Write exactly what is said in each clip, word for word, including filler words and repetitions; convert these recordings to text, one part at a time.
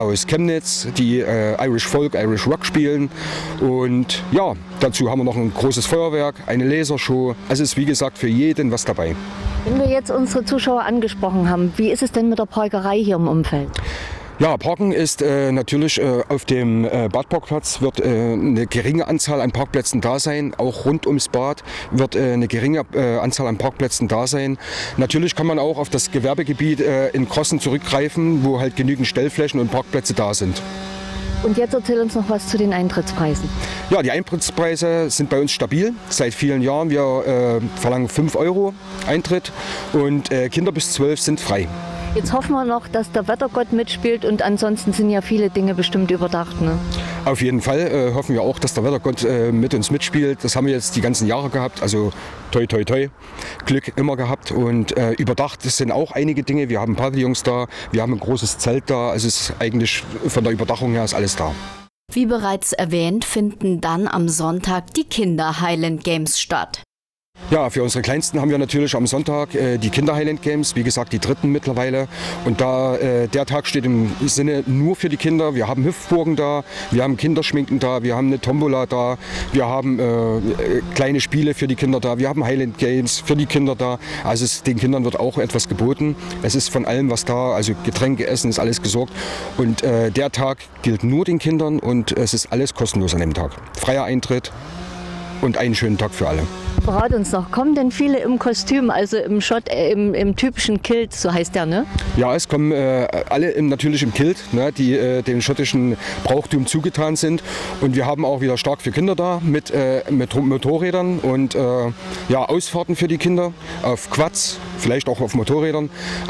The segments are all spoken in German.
aus Chemnitz, die äh, Irish Folk, Irish Rock spielen. Und ja, dazu haben wir noch ein großes Feuerwerk, eine Lasershow. Also ist wie gesagt für jeden was dabei. Wenn wir jetzt unsere Zuschauer angesprochen haben, wie ist es denn mit der Parkerei hier im Umfeld? Ja, Parken ist äh, natürlich äh, auf dem äh, Badparkplatz wird äh, eine geringe Anzahl an Parkplätzen da sein. Auch rund ums Bad wird äh, eine geringe äh, Anzahl an Parkplätzen da sein. Natürlich kann man auch auf das Gewerbegebiet äh, in Crossen zurückgreifen, wo halt genügend Stellflächen und Parkplätze da sind. Und jetzt erzähl uns noch was zu den Eintrittspreisen. Ja, die Eintrittspreise sind bei uns stabil seit vielen Jahren. Wir äh, verlangen fünf Euro Eintritt und äh, Kinder bis zwölf sind frei. Jetzt hoffen wir noch, dass der Wettergott mitspielt und ansonsten sind ja viele Dinge bestimmt überdacht. Ne? Auf jeden Fall äh, hoffen wir auch, dass der Wettergott äh, mit uns mitspielt. Das haben wir jetzt die ganzen Jahre gehabt, also toi toi toi, Glück immer gehabt. Und äh, überdacht sind auch einige Dinge. Wir haben Pavillons da, wir haben ein großes Zelt da, also es ist eigentlich von der Überdachung her ist alles da. Wie bereits erwähnt, finden dann am Sonntag die Kinder Highland Games statt. Ja, für unsere Kleinsten haben wir natürlich am Sonntag äh, die Kinder Highland Games, wie gesagt die dritten mittlerweile. Und da äh, der Tag steht im Sinne nur für die Kinder. Wir haben Hüpfburgen da, wir haben Kinderschminken da, wir haben eine Tombola da, wir haben äh, kleine Spiele für die Kinder da, wir haben Highland Games für die Kinder da. Also es, den Kindern wird auch etwas geboten. Es ist von allem was da, also Getränke, Essen ist alles gesorgt. Und äh, der Tag gilt nur den Kindern und es ist alles kostenlos an dem Tag. Freier Eintritt und einen schönen Tag für alle. Verrat uns noch, kommen denn viele im Kostüm, also im Schott, äh, im, im typischen Kilt, so heißt der, ne? Ja, es kommen äh, alle im, natürlich im Kilt, ne, die äh, dem schottischen Brauchtum zugetan sind. Und wir haben auch wieder stark für Kinder da mit, äh, mit Motorrädern und äh, ja, Ausfahrten für die Kinder auf Quads, vielleicht auch auf Motorrädern.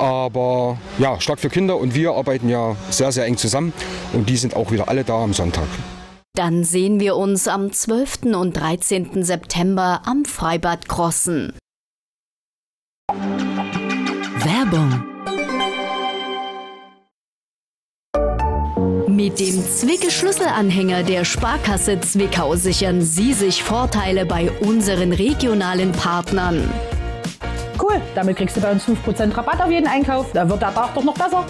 Aber ja, stark für Kinder und wir arbeiten ja sehr, sehr eng zusammen und die sind auch wieder alle da am Sonntag. Dann sehen wir uns am zwölften und dreizehnten September am Freibad Crossen. Werbung. Mit dem Zwicke-Schlüsselanhänger der Sparkasse Zwickau sichern Sie sich Vorteile bei unseren regionalen Partnern. Cool, damit kriegst du bei uns fünf Prozent Rabatt auf jeden Einkauf. Da wird der Tag doch noch besser.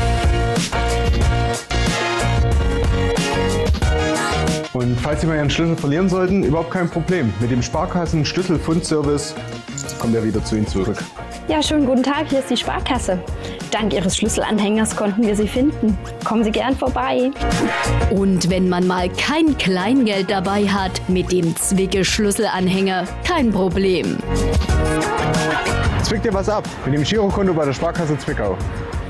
Und falls Sie mal Ihren Schlüssel verlieren sollten, überhaupt kein Problem. Mit dem Sparkassen-Schlüsselfundservice kommt er wieder zu Ihnen zurück. Ja, schönen guten Tag, hier ist die Sparkasse. Dank Ihres Schlüsselanhängers konnten wir Sie finden. Kommen Sie gern vorbei. Und wenn man mal kein Kleingeld dabei hat, mit dem Zwicke-Schlüsselanhänger kein Problem. Zwick dir was ab mit dem Girokonto bei der Sparkasse Zwickau.